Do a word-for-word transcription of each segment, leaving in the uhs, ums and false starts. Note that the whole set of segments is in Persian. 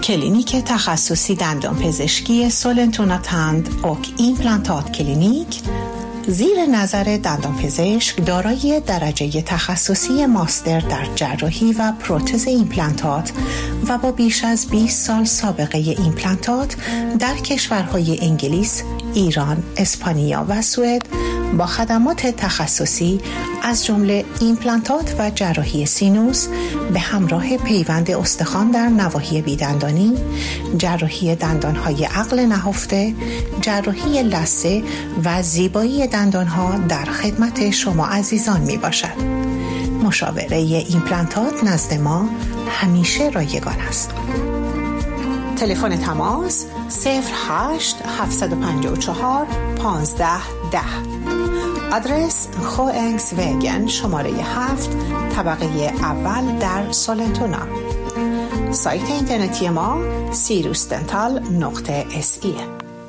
کلینیک تخصصی دندانپزشکی سولنتونا تند اوک ایمپلانتات کلینیک زیر نظر دندانپزشک دارای درجه تخصصی ماستر در جراحی و پروتز ایمپلانتات و با بیش از بیست سال سابقه ایمپلانتات در کشورهای انگلیس، ایران، اسپانیا و سوئد با خدمات تخصصی از جمله ایمپلانتات و جراحی سینوس به همراه پیوند استخوان در نواحی بیدندانی، جراحی دندانهای عقل نهفته، جراحی لثه و زیبایی دندانها در خدمت شما عزیزان می باشد. مشاوره ایمپلانتات نزد ما همیشه رایگان است. تلفن تماس صفر هشت هفت پنج چهار پانزده ده. آدرس خوانگس وگن شماره هفت طبقه اول در سولنتونا. سایت اینترنتی ما سیروس دنتال نقطه اس ای.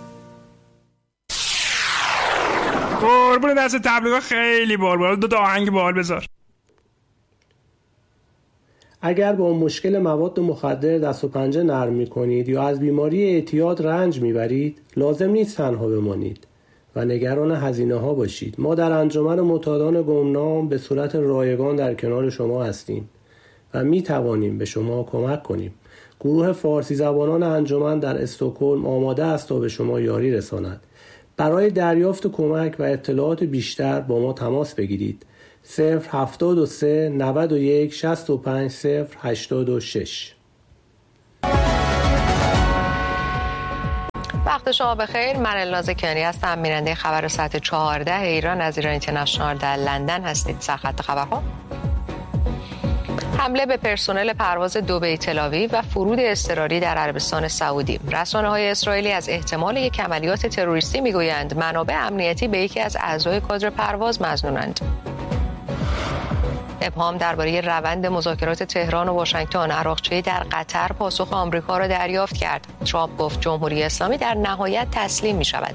قربون دست تبلیغات خیلی بال بال. دو تا آهنگ بال بذار. اگر با مشکل مواد مخدر دست و پنجه نرم می‌کنید یا از بیماری اعتیاد رنج می‌برید، لازم نیست تنها بمانید و نگران هزینه‌ها باشید. ما در انجمن معتادان گمنام به صورت رایگان در کنار شما هستیم و می‌توانیم به شما کمک کنیم. گروه فارسی زبانان انجمن در استکهلم آماده است تا به شما یاری رساند. برای دریافت کمک و اطلاعات بیشتر با ما تماس بگیرید. صفر هفتاد و سه نود و یک شصت و پنج صفر هشتاد و شش. وقت شما بخیر. من الناز کنی هستم، بیننده خبر ساعت چهارده ایران از ایران اینترنشنال در لندن هستید. سرخط خبرها: حمله به پرسنل پرواز دبی تل‌آویو و فرود اضطراری در عربستان سعودی. رسانه‌های اسرائیلی از احتمال یک عملیات تروریستی میگویند. منابع امنیتی به یکی از اعضای کادر پرواز مظنونند. ابهام درباره روند مذاکرات تهران و واشنگتن. عراقچی در قطر پاسخ آمریکا را دریافت کرد. ترامپ گفت جمهوری اسلامی در نهایت تسلیم می شود.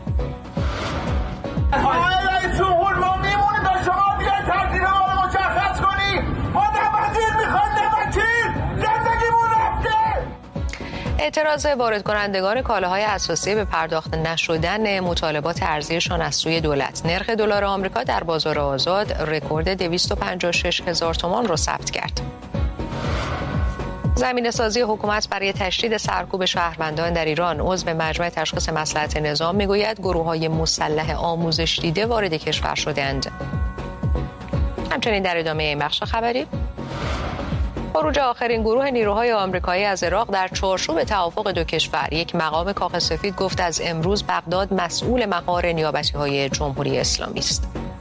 اعتراض وارد کنندگان کالاهای اساسی به پرداخت نشدن مطالبات ارزیشان از سوی دولت. نرخ دلار آمریکا در بازار آزاد رکورد دویست و پنجاه و شش هزار تومان را ثبت کرد. زمینه‌سازی حکومت برای تشدید سرکوب شهروندان در ایران. عضو مجمع تشخیص مصلحت نظام میگوید گروه‌های مسلح آموزش دیده وارد کشور شده‌اند. همچنین در ادامه این بخش خبری، خروج آخرین گروه نیروهای آمریکایی از عراق در چارچوب توافق دو کشور. یک مقام کاخ سفید گفت از امروز بغداد مسئول مقار نیابتی‌های جمهوری اسلامی است.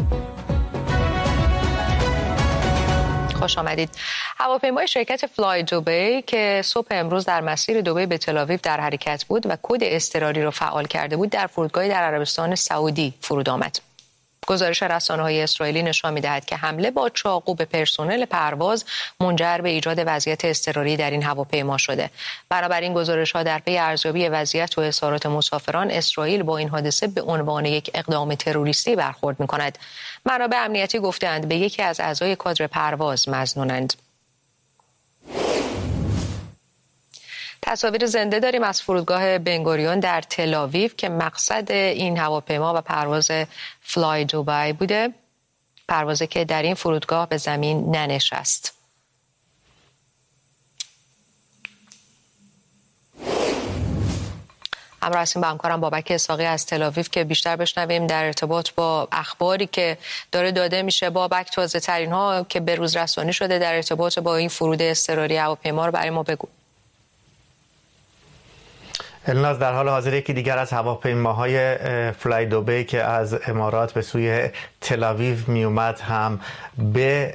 خوش آمدید. هواپیمای شرکت فلای دبی که صبح امروز در مسیر دبی به تل‌آویو در حرکت بود و کد اضطراری را فعال کرده بود، در فرودگاهی در عربستان سعودی فرود آمد. گزارش رسانه‌های اسرائیلی نشان می‌دهد که حمله با چاقو به پرسنل پرواز منجر به ایجاد وضعیت اضطراری در این هواپیما شده. بنابراین گزارش‌ها در پی ارزیابی وضعیت و اظهارات مسافران، اسرائیل با این حادثه به عنوان یک اقدام تروریستی برخورد می‌کند. منابع امنیتی گفتند به یکی از اعضای کادر پرواز مظنونند. تصاویر زنده داریم از فرودگاه بنگوریون در تل‌آویو که مقصد این هواپیما و پرواز فلای دبی بوده، پروازی که در این فرودگاه به زمین ننشست. همراه هستیم با همکارم بابک اسحاقی از تل‌آویو که بیشتر بشنویم در ارتباط با اخباری که داره داده میشه. بابک، تازه ترین ها که به روز رسانی شده در ارتباط با این فرود اضطراری هواپیما رو برای ما بگو. الناز، در حال حاضر یکی دیگر از هواپیماهای فلای دبی که از امارات به سوی تل‌آویو می اومد هم به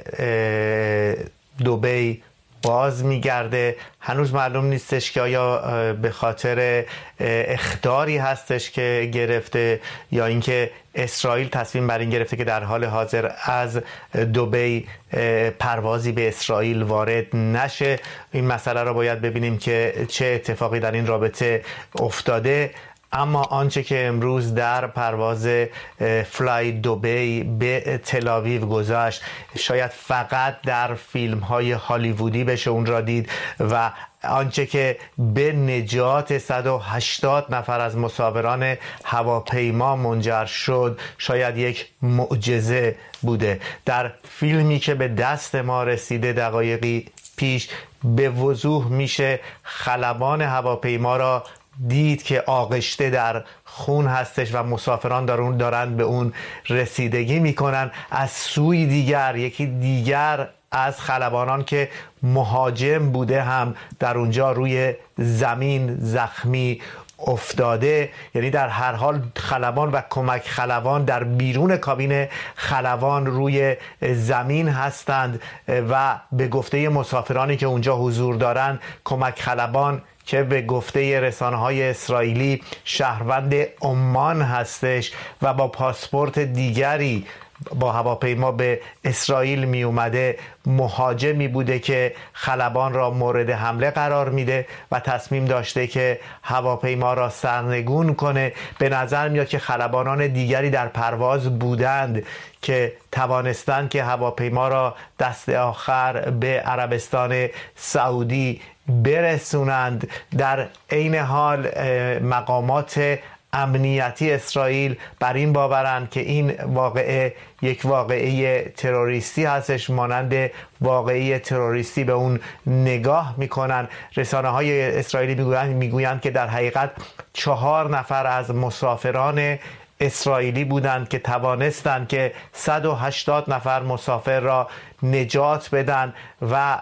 دبی باز میگرده. هنوز معلوم نیستش که آیا به خاطر اخطاری هستش که گرفته یا اینکه اسرائیل تصمیم بر این گرفته که در حال حاضر از دبی پروازی به اسرائیل وارد نشه. این مسئله را باید ببینیم که چه اتفاقی در این رابطه افتاده. اما آنچه که امروز در پرواز فلای دوبی به تل‌آویو گذشت شاید فقط در فیلم‌های هالیوودی بشه اون را دید و آنچه که به نجات صد و هشتاد نفر از مسافران هواپیما منجر شد شاید یک معجزه بوده. در فیلمی که به دست ما رسیده دقایقی پیش به وضوح میشه خلبان هواپیما را دید که آغشته در خون هستش و مسافران دارن دارن به اون رسیدگی میکنن. از سوی دیگر یکی دیگر از خلبانان که مهاجم بوده هم در اونجا روی زمین زخمی افتاده. یعنی در هر حال خلبان و کمک خلبان در بیرون کابین خلبان روی زمین هستند و به گفته مسافرانی که اونجا حضور دارند کمک خلبان که به گفته رسانه‌های اسرائیلی شهروند عمان هستش و با پاسپورت دیگری با هواپیما به اسرائیل می اومده مهاجمی بوده که خلبان را مورد حمله قرار میده و تصمیم داشته که هواپیما را سرنگون کنه. به نظر میاد که خلبانان دیگری در پرواز بودند که توانستند که هواپیما را دست آخر به عربستان سعودی برسونند. در عین حال مقامات امنیتی اسرائیل بر این باورند که این واقعه یک واقعه تروریستی هستش، مانند واقعه تروریستی به اون نگاه میکنن. رسانه های اسرائیلی میگویند میگویند که در حقیقت چهار نفر از مسافران اسرائیلی بودند که توانستند که صد و هشتاد نفر مسافر را نجات بدن و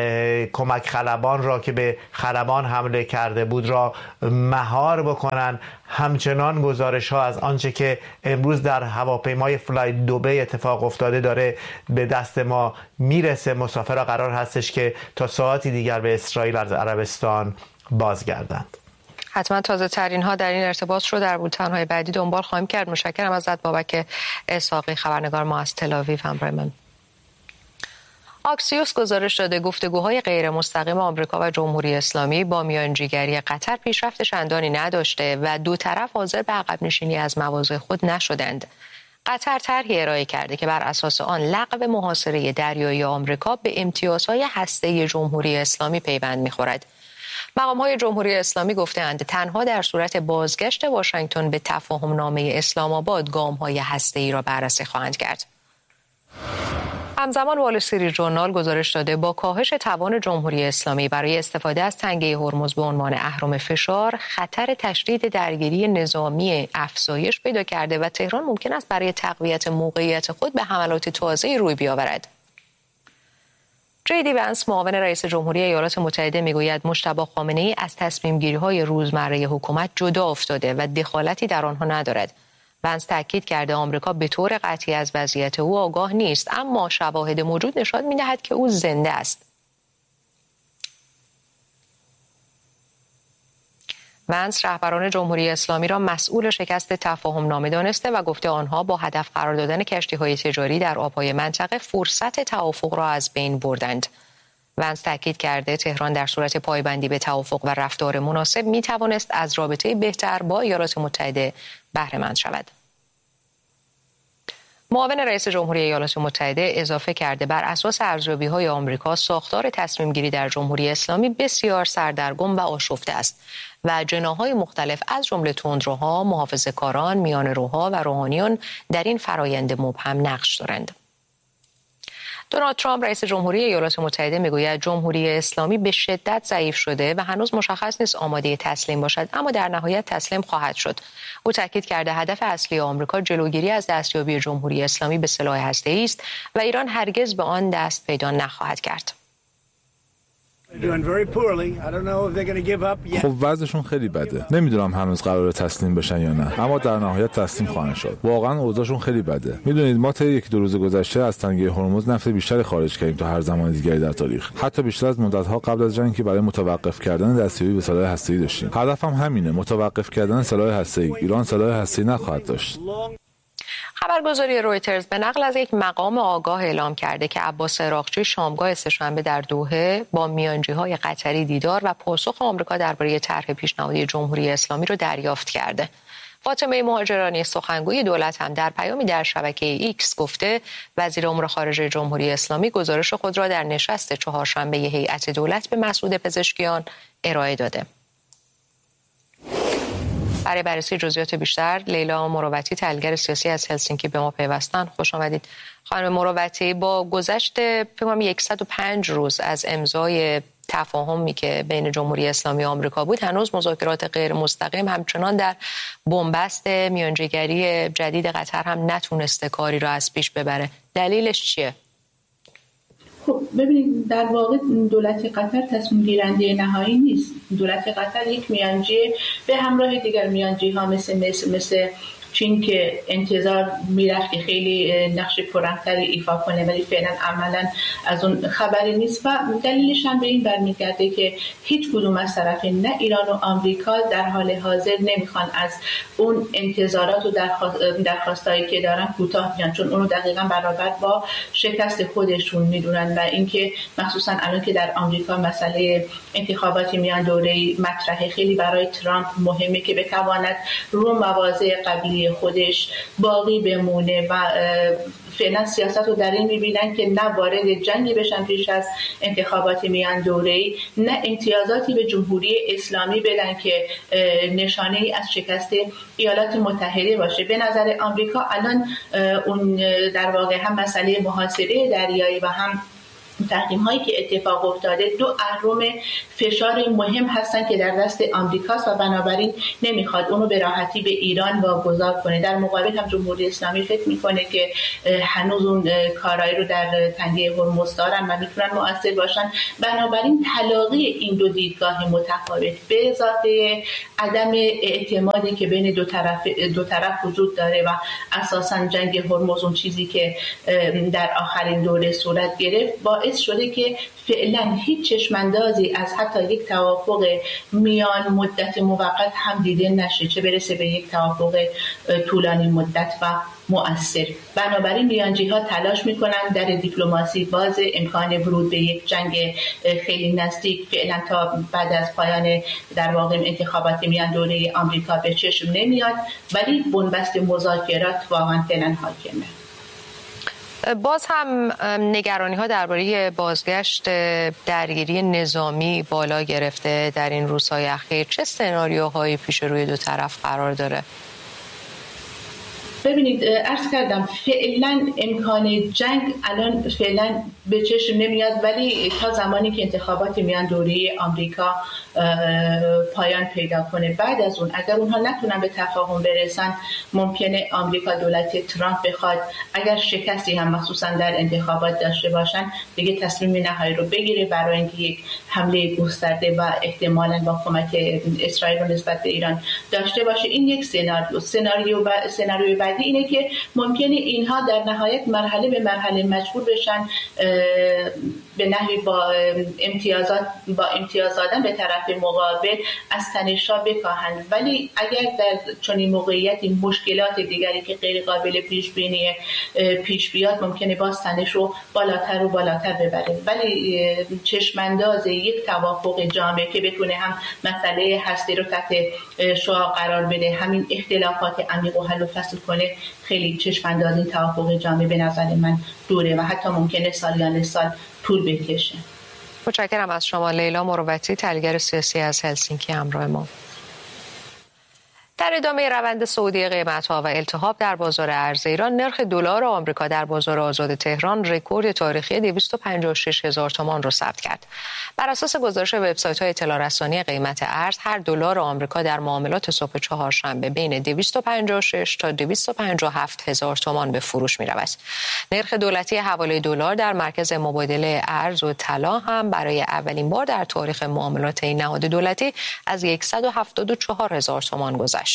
کمک خلبان را که به خلبان حمله کرده بود را مهار بکنن. همچنان گزارش ها از آنچه که امروز در هواپیمای فلای دوبی اتفاق افتاده داره به دست ما میرسه. مسافرها قرار هستش که تا ساعتی دیگر به اسرائیل از عربستان بازگردند. حتما تازه ترین ها در این ارتباط رو در بولتن های بعدی دنبال خواهیم کرد. متشکرم ازت بابک اسحاقی، خبرنگار ما از تل‌آویو همراه من. آکسیوس گزارش داده گفتگوهای غیر مستقیم آمریکا و جمهوری اسلامی با میانجیگری قطر پیشرفت چندانی نداشته و دو طرف حاضر به عقب نشینی از مواضع خود نشدند. قطر طرحی ارائه کرده که بر اساس آن لغو محاصره دریایی آمریکا به امتیازهای هسته‌ای جمهوری اسلامی پیوند می‌خورد. مقام‌های جمهوری اسلامی گفته‌اند تنها در صورت بازگشت واشنگتن به تفاهم‌نامه اسلام آباد گام‌های هسته‌ای را بررسی خواهند کرد. همزمان وال استریت ژورنال گزارش داده با کاهش توان جمهوری اسلامی برای استفاده از تنگه هرمز به عنوان اهرم فشار، خطر تشدید درگیری نظامی افزایش پیدا کرده و تهران ممکن است برای تقویت موقعیت خود به حملات تازه‌ای روی بیاورد. جی دی ونس معاون رئیس جمهوری ایالات متحده میگوید مجتبی خامنه‌ای از تصمیم گیری های روزمره حکومت جدا افتاده و دخالتی در آنها ندارد. ونس تاکید کرده آمریکا به طور قطعی از وضعیت او آگاه نیست، اما شواهد موجود نشان می‌دهد که او زنده است. ونس رهبران جمهوری اسلامی را مسئول شکست تفاهم نامه دانسته و گفته آنها با هدف قرار دادن کشتی‌های تجاری در آب‌های منطقه فرصت توافق را از بین بردند. ونس تاکید کرده تهران در صورت پایبندی به توافق و رفتار مناسب می‌توانست از رابطه بهتر با ایالات متحده بهره مند شود. معاون رئیس جمهوری ایالات متحده اضافه کرده بر اساس ارزیابی‌های آمریکا ساختار تصمیم گیری در جمهوری اسلامی بسیار سردرگم و آشفته است و جناح‌های مختلف از جمله تندروها، محافظه‌کاران، میانه‌روها و روحانیون در این فرایند مبهم نقش دارند. دونالد ترامپ رئیس جمهوری ایالات متحده میگوید جمهوری اسلامی به شدت ضعیف شده و هنوز مشخص نیست آماده تسلیم باشد، اما در نهایت تسلیم خواهد شد. او تاکید کرده هدف اصلی آمریکا جلوگیری از دستیابی جمهوری اسلامی به سلاح هسته‌ای است و ایران هرگز به آن دست پیدا نخواهد کرد. خب وضعشون خیلی بده. نمیدونم هنوز قراره تسلیم بشن یا نه، اما در نهایت تسلیم خواهند شد. واقعا اوضاعشون خیلی بده. میدونید ما تا یک دو روز گذشته از تنگه هرمز نفت بیشتری خارج کردیم تا هر زمان دیگری در تاریخ. حتی بیشتر از مدت‌ها قبل از جنگ که برای متوقف کردن دستیابی به سلاح هسته‌ای داشتیم. هدفم همینه، متوقف کردن سلاح هسته‌ای. ایران سلاح هسته‌ای نخواهد داشت. خبرگزاری رویترز به نقل از یک مقام آگاه اعلام کرده که عباس عراقچی شامگاه سه‌شنبه در دوحه با میانجی‌های قطری دیدار و پاسخ آمریکا درباره طرح پیشنهادی جمهوری اسلامی رو دریافت کرده. فاطمه مهاجرانی سخنگوی دولت هم در پیامی در شبکه ایکس گفته وزیر امور خارجه جمهوری اسلامی گزارش خود را در نشست چهارشنبه هیئت دولت به مسعود پزشکیان ارائه داده. برای بررسی جزئیات بیشتر لیلا مروتی تحلیلگر سیاسی از هلسینکی به ما پیوستن. خوش آمدید خانم مروتی. با گذشت فکر کنم صد و پنج روز از امضای تفاهمی که بین جمهوری اسلامی و آمریکا بود، هنوز مذاکرات غیر مستقیم همچنان در بنبست میانجیگری جدید قطر هم نتونسته کاری را از پیش ببره. دلیلش چیه؟ خب ببینید، در واقع دولت قطر تصمیم گیرنده نهایی نیست. دولت قطر یک میانجی به همراه دیگر میانجی ها مثل مثل مثل چین که انتظار میرفت که خیلی نقش پررنگ‌تری ایفا کنه ولی فعلا عملا از اون خبری نیست و دلیلش هم به این برمیگرده که هیچ کدوم از طرفین، نه ایران و آمریکا، در حال حاضر نمیخوان از اون انتظارات و درخواستایی که دارن کوتاه بیان، چون اونو دقیقاً برابر با شکست خودشون میدونن و اینکه مخصوصا الان که در آمریکا مسئله انتخابات میان دوره‌ای مطرحه، خیلی برای ترامپ مهمه که بتواند رو مواضع قبلی خودش باقی بمونه و فعلا سیاست رو در این میبینن که نه وارد جنگی بشن پیش از انتخابات میان دوره‌ای، نه امتیازاتی به جمهوری اسلامی بدن که نشانه ای از شکست ایالات متحده باشه. به نظر آمریکا الان اون در واقع هم مسئله محاصره دریایی و هم تحریم هایی که اتفاق افتاده دو اهرم فشار مهم هستن که در دست آمریکاست و بنابراین نمیخواد اونو به راحتی به ایران واگذار کنه. در مقابل هم جمهوری اسلامی فکر میکنه که هنوز اون کارایی رو در تنگه هرمز دارن و میتونن مؤثر باشن. بنابراین تلاقی این دو دیدگاه متفاوت به اضافه عدم اعتمادی که بین دو طرف دو طرف وجود داره و اساسا جنگ هرمز اون چیزی که در آخرین دوره صورت گرفت باعث شده که فعلا هیچ چشماندازی از حتی یک توافق میان مدت موقت هم دیده نشه، چه برسه به یک توافق طولانی مدت و مؤثر. بنابراین میانجی ها تلاش میکنن در دیپلماسی باز امکان ورود به یک جنگ خیلی نزدیک فعلا تا بعد از پایان در واقع انتخابات میان دوره آمریکا به چشم نمیاد، ولی بنبست مذاکرات واقعا فعلا حاکمه. باز هم نگرانی ها درباره بازگشت درگیری نظامی بالا گرفته در این روزهای اخیر. چه سناریوهایی پیش روی دو طرف قرار داره؟ ببینید، عرض کردم فعلا امکان جنگ الان فعلا به چشم نمیاد، ولی تا زمانی که انتخابات میان دوره آمریکا پایان پیدا کنه، بعد از اون اگر اونها نتونن به تفاهم برسن، ممکنه آمریکا دولت ترامپ بخواد اگر شکستی هم مخصوصا در انتخابات داشته باشن دیگه تصمیم نهایی رو بگیره برای اینکه یک حمله گسترده و احتمالاً با کمک اسرائیل و نسبت به ایران داشته باشه. این یک سناریو سناریو با سناریوی بعدی اینه که ممکنه اینها در نهایت مرحله به مرحله مجبور بشن به نحوی با امتیازات با امتیاز دادن به طرف مقابل از تنش‌ها بکاهند، ولی اگر در چنین موقعیتی مشکلات دیگری که غیر قابل پیش بینی پیش بیاد ممکنه باز تنش رو بالاتر و بالاتر ببره. ولی چشمانداز یک توافق جامع که بتونه هم مسئله هستی رو تحت شعاع قرار بده، همین اختلافات عمیق و حل و فصل کنه، خیلی چشمانداز این توافق جامع به نظر من دوره و حتی ممکنه سالیان سال طول بکشه. متشکرم از شما لیلا مروتی، تحلیلگر سیاسی از هلسینکی همراه ما. در ادامه روند صعودی قیمت‌ها و التهاب در بازار ارز ایران، نرخ دلار آمریکا در بازار آزاد تهران رکورد تاریخی دویست و پنجاه و شش هزار تومان را ثبت کرد. بر اساس گزارش وبسایت‌های اطلاع رسانی قیمت ارز، هر دلار آمریکا در معاملات صبح چهارشنبه بین دویست و پنجاه و شش تا دویست و پنجاه و هفت هزار تومان به فروش می‌رود. نرخ دولتی حواله دلار در مرکز مبادله ارز و طلا هم برای اولین بار در تاریخ معاملات این نهاد دولتی از صد و هفتاد و چهار هزار تومان گذشت.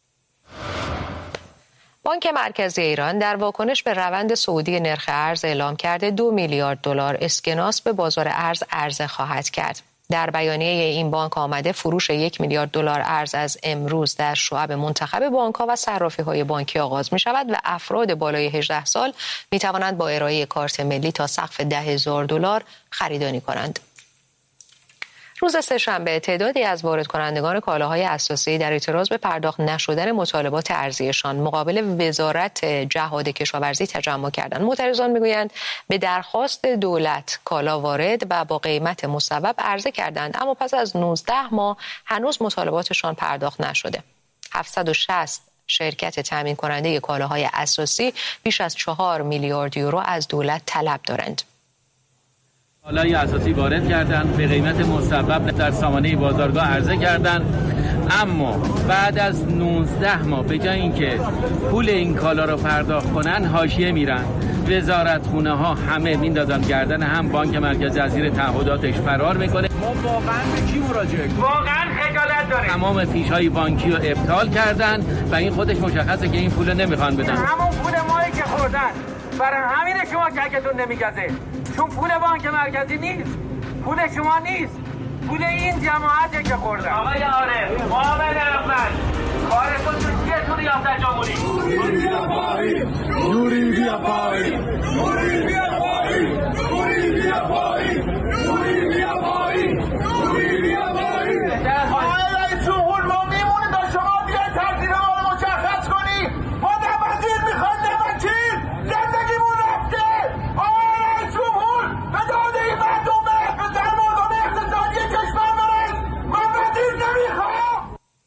بانک مرکزی ایران در واکنش به روند صعودی نرخ ارز اعلام کرده دو میلیارد دلار اسکناس به بازار ارز عرضه خواهد کرد. در بیانیه این بانک آمده فروش یک میلیارد دلار ارز از امروز در شعب منتخب بانک‌ها و صرافی‌های بانکی آغاز می‌شود و افراد بالای هجده سال می‌توانند با ارائه کارت ملی تا سقف ده هزار دلار خریداری کنند. روز سه‌شنبه تعدادی از وارد کنندگان کالاهای اساسی در اعتراض به پرداخت نشدن مطالبات ارزیشان مقابل وزارت جهاد کشاورزی تجمع کردند. معترضان میگویند به درخواست دولت کالا وارد و با قیمت مصوب عرضه کردند، اما پس از نوزده ماه هنوز مطالباتشان پرداخت نشده. هفتصد و شصت شرکت تامین کننده کالاهای اساسی بیش از چهار میلیارد یورو از دولت طلب دارند. کالای اساسی وارد کردند، به قیمت مصوب در سامانه بازارگاه عرضه کردند، اما بعد از نوزده ماه به جای اینکه پول این کالا رو پرداخت کنن حاشیه میرن. وزارتخونه ها همه میندازن گردن هم، بانک مرکزی از زیر تعهداتش فرار میکنه. ما واقعا به کی مراجعه کنیم؟ واقعا خجالت داره. تمام فیش‌های بانکی رو ابطال کردن و این خودش مشخصه که این پول نمیخوان بدن. همون پول مایی که خوردن، برای همین شما ککتون نمیگزه، چون پول بانک مرکزی نیست، پول شما نیست، پول این جماعته که خوردن. آقای عارف، معاون اول کارتون چیه تو ریاست جمهوری؟ نوری بیا پایین، نوری بیا پایین، نوری بیا پایین، نوری بیا پایین، نوری بیا پایین، نوری بیا پایین. آقای رئیس جمهور، ما میمونیم تا شما بیاید تکلیف ما رو مشخص کنی. ما نه وزیر میخوایم نه وکیل، زندگیمون رفته. آقای رئیس جمهور، به داده این مردم به سرمایه‌داری اقتصادی کشور برس. من وزیر نمیخوام.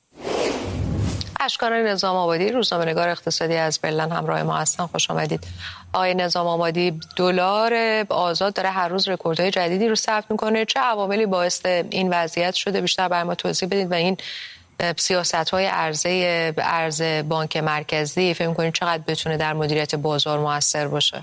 اشکان نظام آبادی، روزنامه‌نگار اقتصادی از برلین همراه ما هستن. خوش آمدید. آقای نظام آبادی، دلار آزاد داره هر روز رکوردهای جدیدی رو ثبت میکنه. چه عواملی باعث این وضعیت شده؟ بیشتر برای ما توضیح بدید و این سیاست‌های عرضه ارز بانک مرکزی فکر می‌کنید چقدر بتونه در مدیریت بازار موثر باشه؟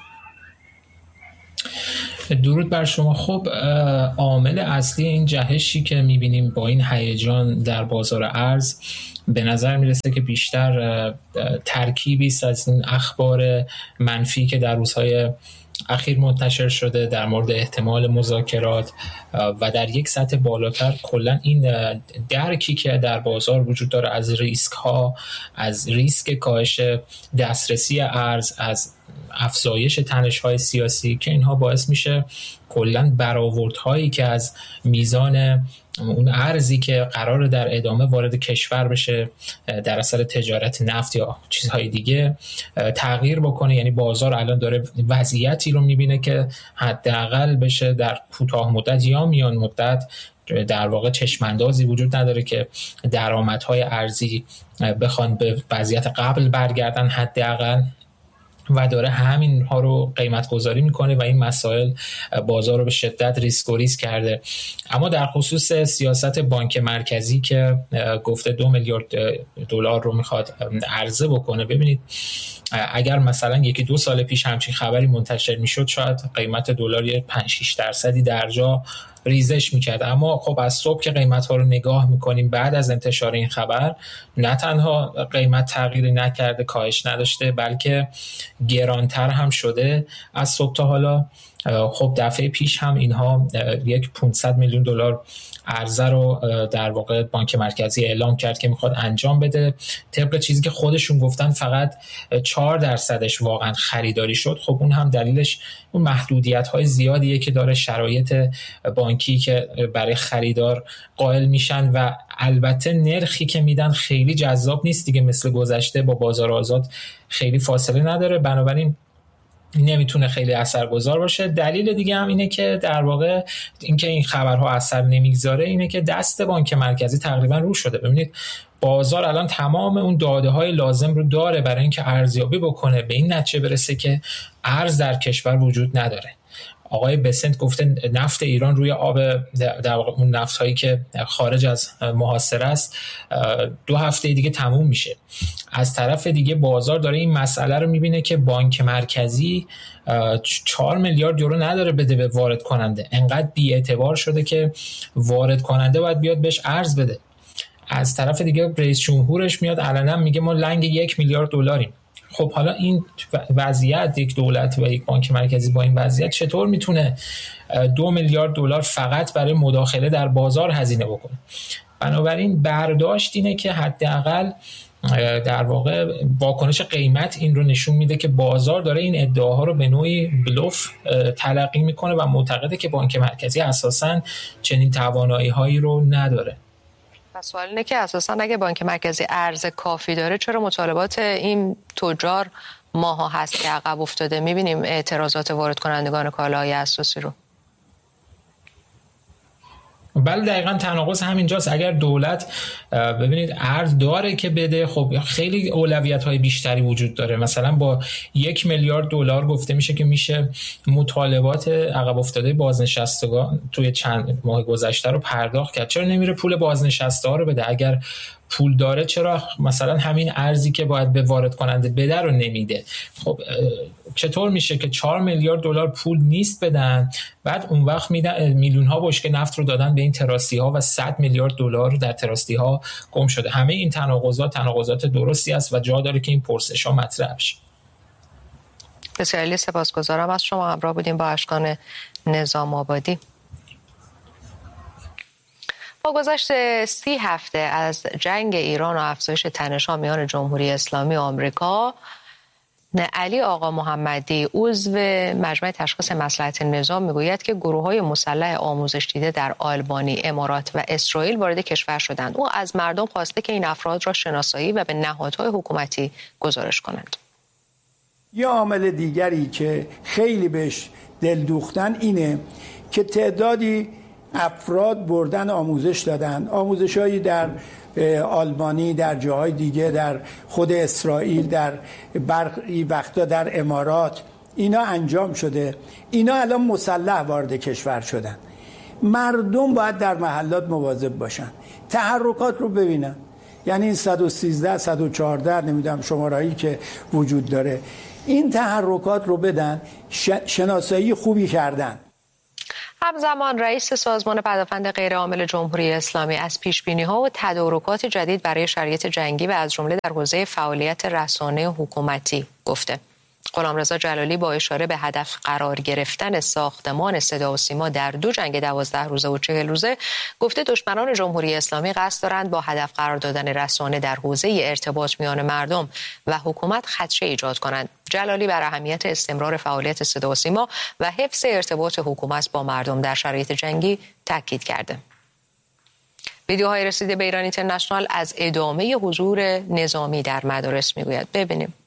درود بر شما. خب عامل اصلی این جهشی که می‌بینیم با این هیجان در بازار ارز به نظر میرسه که بیشتر ترکیبی است از این اخبار منفی که در روزهای اخیر منتشر شده در مورد احتمال مذاکرات و در یک سطح بالاتر کلا این درکی که در بازار وجود داره از ریسک ها، از ریسک کاهش دسترسی ارز، از افزایش تنش‌های سیاسی که اینها باعث میشه کلا برآوردهایی که از میزان اون ارزی که قراره در ادامه وارد کشور بشه در اثر تجارت نفت یا چیزهای دیگه تغییر بکنه. یعنی بازار الان داره وضعیتی رو میبینه که حداقل بشه در کوتاه مدت یا میان مدت در واقع چشماندازی وجود نداره که درآمدهای ارزی بخوان به وضعیت قبل برگردن حداقل، و داره همین ها رو قیمت گذاری میکنه و این مسائل بازار رو به شدت ریسک و ریسک کرده. اما در خصوص سیاست بانک مرکزی که گفته دو میلیارد دلار رو میخواد عرضه بکنه، ببینید اگر مثلا یکی دو سال پیش همچین خبری منتشر میشد شاید قیمت دلار یه پنج شش درصدی در جا ریزش میکرد. اما خب از صبح که قیمت ها رو نگاه میکنیم بعد از انتشار این خبر، نه تنها قیمت تغییری نکرده، کاهش نداشته، بلکه گرانتر هم شده از صبح تا حالا. خب دفعه پیش هم اینها یک پانصد میلیون دلار عرضه رو در واقع بانک مرکزی اعلام کرد که میخواد انجام بده. طبق چیزی که خودشون گفتن فقط چهار درصدش واقعا خریداری شد. خب اون هم دلیلش اون محدودیت های زیادیه که داره شرایط بانکی که برای خریدار قائل میشن و البته نرخی که میدن خیلی جذاب نیست دیگه، مثل گذشته با بازار آزاد خیلی فاصله نداره، بنابراین نمیتونه خیلی اثرگذار باشه. دلیل دیگه هم اینه که در واقع اینکه این خبرها اثر نمیگذاره اینه که دست بانک مرکزی تقریبا رو شده. ببینید بازار الان تمام اون داده های لازم رو داره برای اینکه ارزیابی بکنه، به این نتیجه برسه که ارز در کشور وجود نداره. آقای بسنت گفته نفت ایران روی آب، در واقع اون نفت هایی که خارج از محاصره است، دو هفته دیگه تموم میشه. از طرف دیگه بازار داره این مسئله رو میبینه که بانک مرکزی چهار میلیارد یورو نداره بده به وارد کننده، انقدر بی‌اعتبار شده که وارد کننده باید بیاد بهش ارز بده. از طرف دیگه رئیس جمهورش میاد علنا میگه ما لنگ یک میلیارد دلاریم. خب حالا این وضعیت، یک دولت و یک بانک مرکزی با این وضعیت چطور میتونه دو میلیارد دلار فقط برای مداخله در بازار هزینه بکنه؟ بنابراین برداشت اینه که حداقل در واقع واکنش قیمت این رو نشون میده که بازار داره این ادعاها رو به نوعی بلوف تلقی میکنه و معتقده که بانک مرکزی اساساً چنین توانایی هایی رو نداره. پس سوال اینه که اساساً اگه بانک مرکزی ارز کافی داره، چرا مطالبات این تجار ماها هست که عقب افتاده؟ میبینیم اعتراضات وارد کنندگان کالاهای اساسی رو. بله دقیقاً تناقض همینجاست. اگر دولت ببینید ارز داره که بده، خب خیلی اولویت‌های بیشتری وجود داره. مثلا با یک میلیارد دلار گفته میشه که میشه مطالبات عقب افتاده بازنشستگان توی چند ماه گذشته رو پرداخت کرد. چرا نمیره پول بازنشسته رو بده؟ اگر پول داره چرا مثلا همین ارزی که باید به وارد کننده بده رو نمیده؟ خب چطور میشه که چهار میلیارد دلار پول نیست بدن، بعد اون وقت میدن میلیون ها بشکه نفت رو دادن به این تراسی ها و صد میلیارد دلار در تراسی ها گم شده؟ همه این تناقضات تناقضات درستی است و جا داره که این پرسش ها مطرح بشه. بسیار سپاسگزارم از شما. همراه بودیم با اشکان نظام آبادی. با گذشت سی هفته از جنگ ایران و افزایش تنش‌ها میان جمهوری اسلامی و آمریکا، علی آقا محمدی عضو مجمع تشخیص مصلحت نظام میگوید که گروه‌های مسلح آموزش دیده در آلبانی، امارات و اسرائیل وارد کشور شدند. او از مردم خواسته که این افراد را شناسایی و به نهادهای حکومتی گزارش کنند. یه عامل دیگری که خیلی بهش دل دوختن اینه که تعدادی افراد بردن آموزش دادن، آموزش‌هایی در آلبانی، در جاهای دیگه، در خود اسرائیل، در برخی وقتا در امارات اینا انجام شده. اینا الان مسلح وارد کشور شدن. مردم باید در محلات مواظب باشن، تحرکات رو ببینن. یعنی این صد و سیزده صد و چهارده نمیدونم شمارهایی که وجود داره، این تحرکات رو بدن. شناسایی خوبی کردن. همزمان رئیس سازمان پدافند غیرعامل جمهوری اسلامی از پیشبینی‌ها و تدارکات جدید برای شرایط جنگی و از جمله در حوزه فعالیت رسانه حکومتی گفته. غلامرضا جلالی با اشاره به هدف قرار گرفتن ساختمان صدا و سیما در دو جنگ دوازده روزه و چهل روزه گفته دشمنان جمهوری اسلامی قصد دارند با هدف قرار دادن رسانه در حوزه ارتباط میان مردم و حکومت خدشه ایجاد کنند. جلالی بر اهمیت استمرار فعالیت صدا و سیما و حفظ ارتباط حکومت با مردم در شرایط جنگی تاکید کرده. ویدیوهای رسیده به ایران اینترنشنال از ادامه حضور نظامی در مدارس میگوید. ببینیم.